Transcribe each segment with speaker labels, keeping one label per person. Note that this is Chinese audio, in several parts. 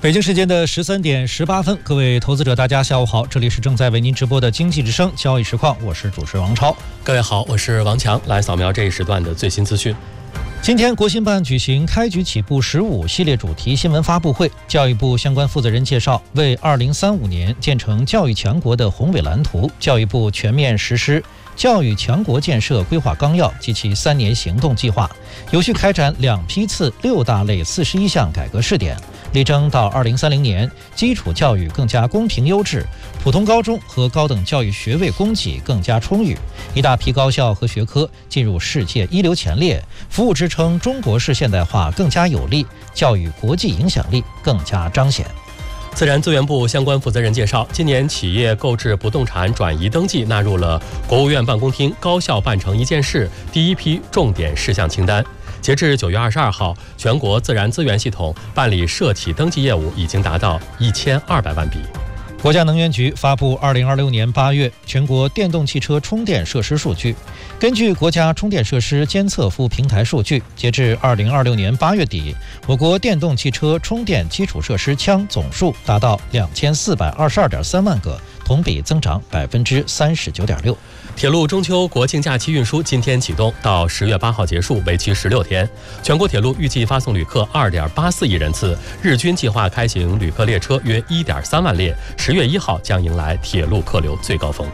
Speaker 1: 北京时间的13点18分，各位投资者大家下午好，这里是正在为您直播的经济之声交易实况，我是主持人王超。
Speaker 2: 各位好，我是王强，来扫描这一时段的最新资讯。
Speaker 1: 今天国新办举行开局起步15系列主题新闻发布会，教育部相关负责人介绍，为2035年建成教育强国的宏伟蓝图，教育部全面实施教育强国建设规划纲要及其3年行动计划，有序开展2批次6大类41项改革试点，力争到2030年，基础教育更加公平优质，普通高中和高等教育学位供给更加充裕，一大批高校和学科进入世界一流前列，服务支撑中国式现代化更加有力，教育国际影响力更加彰显。
Speaker 2: 自然资源部相关负责人介绍，今年企业购置不动产转移登记纳入了国务院办公厅高效办成一件事第一批重点事项清单。截至9月22号，全国自然资源系统办理涉企登记业务已经达到1200万笔。
Speaker 1: 国家能源局发布2026年8月全国电动汽车充电设施数据。根据国家充电设施监测服务平台数据，截至2026年8月底，我国电动汽车充电基础设施枪总数达到2422.3万个，同比增长39.6%。
Speaker 2: 铁路中秋国庆假期运输今天启动，到10月8号结束，为期16天。全国铁路预计发送旅客2.84亿人次，日均计划开行旅客列车约1.3万列。10月1号将迎来铁路客流最高峰。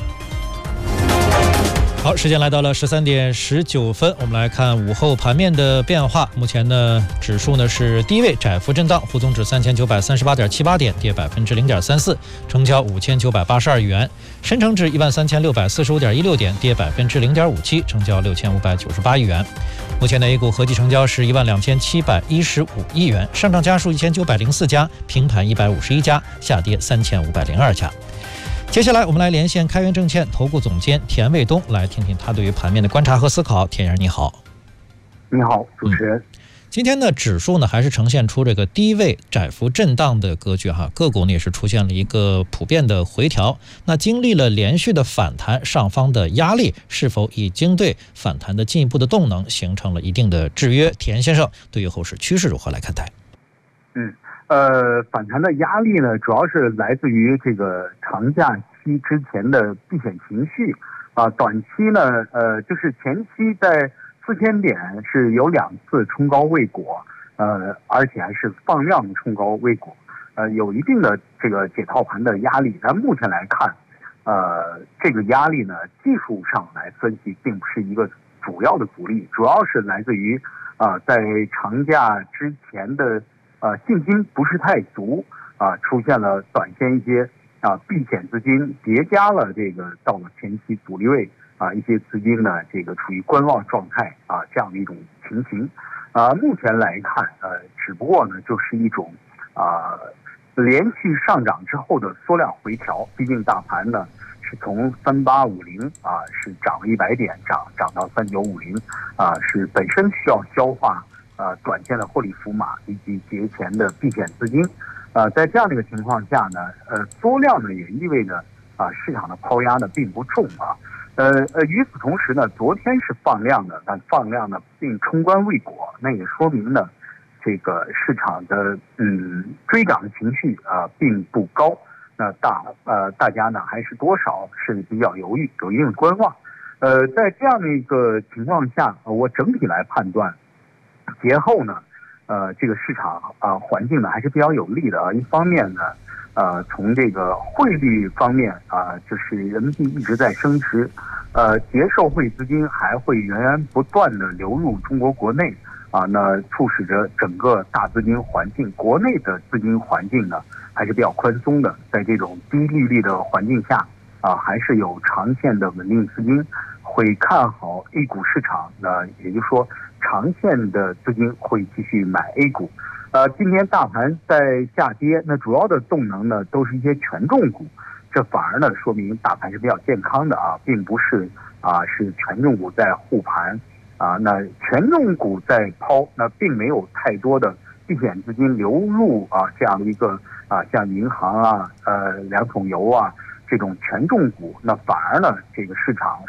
Speaker 1: 好，时间来到了13点19分，我们来看午后盘面的变化。目前呢，指数呢是低位窄幅震荡，沪综指3938.78点，跌0.34%，成交5982亿元；深成指13645.16点，跌0.57%，成交6598亿元。目前的 A 股合计成交是12715亿元，上涨家数1904家，平盘151家，下跌3502家。接下来我们来连线开源证券投顾总监田卫东，来听听他对于盘面的观察和思考。田先生你好。
Speaker 3: 你好，主持人。
Speaker 1: 今天的指数呢还是呈现出这个低位窄幅震荡的格局哈，个股呢也是出现了一个普遍的回调。那经历了连续的反弹，上方的压力是否已经对反弹的进一步的动能形成了一定的制约？田先生对于后市趋势如何来看待？
Speaker 3: 反弹的压力呢，主要是来自于这个长假期之前的避险情绪啊。短期呢，就是前期在4000点是有2次冲高未果，而且还是放量冲高未果，有一定的这个解套盘的压力。但目前来看，这个压力呢，技术上来分析并不是一个主要的阻力，主要是来自于在长假之前的信心不是太足出现了短线一些避险资金叠加了这个到了前期阻力位一些资金呢这个处于观望状态这样的一种情形目前来看只不过呢就是一种连续上涨之后的缩量回调，毕竟大盘呢是从3850是涨了100点涨到3950是本身需要消化短线的获利符码以及节前的避险资金，在这样的一个情况下呢，缩量呢也意味着市场的抛压呢并不重与此同时呢，昨天是放量的，但放量呢并冲关未果，那也说明呢，这个市场的追涨的情绪并不高，那大家呢还是多少是比较犹豫，有一定的观望，在这样的一个情况下，我整体来判断。节后呢，这个市场环境呢还是比较有利的一方面呢，从这个汇率方面就是人民币一直在升值，结售汇资金还会源源不断的流入中国国内那促使着整个大资金环境，国内的资金环境呢还是比较宽松的，在这种低利率的环境下还是有长线的稳定资金会看好 A 股市场呢，也就是说。长线的资金会继续买 A 股，今天大盘在下跌，那主要的动能呢都是一些权重股，这反而呢说明大盘是比较健康的并不是是权重股在护盘那权重股在抛，那并没有太多的避险资金流入这样的一个像银行2桶油这种权重股，那反而呢这个市场